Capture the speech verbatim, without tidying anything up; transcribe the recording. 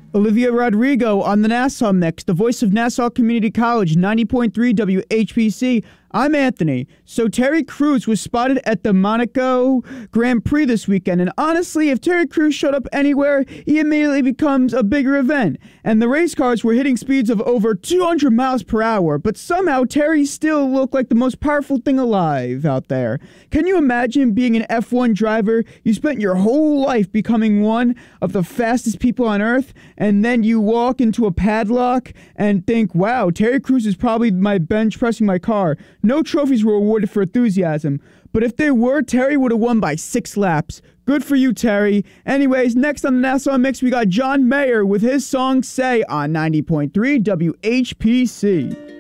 Olivia Rodrigo on the Nassau Mix, the voice of Nassau Community College, ninety point three W H P C. I'm Anthony. So Terry Crews was spotted at the Monaco Grand Prix this weekend, and honestly, if Terry Crews showed up anywhere, he immediately becomes a bigger event. And the race cars were hitting speeds of over two hundred miles per hour, but somehow Terry still looked like the most powerful thing alive out there. Can you imagine being an F one driver? You spent your whole life becoming one of the fastest people on Earth, and then you walk into a padlock and think, wow, Terry Crews is probably my bench pressing my car. No trophies were awarded for enthusiasm, but if they were, Terry would have won by six laps. Good for you, Terry. Anyways, next on the Nassau Mix, we got John Mayer with his song Say on ninety point three W H P C.